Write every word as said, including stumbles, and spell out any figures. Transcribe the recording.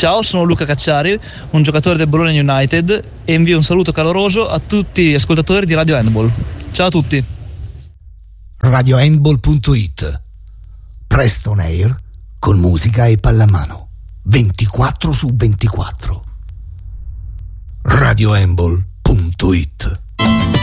Ciao, sono Luca Cacciari, un giocatore del Bologna United, e invio un saluto caloroso a tutti gli ascoltatori di Radio Handball. Ciao a tutti. radio handball punto it. Presto on air con musica e pallamano ventiquattro su ventiquattro. radio handball punto it.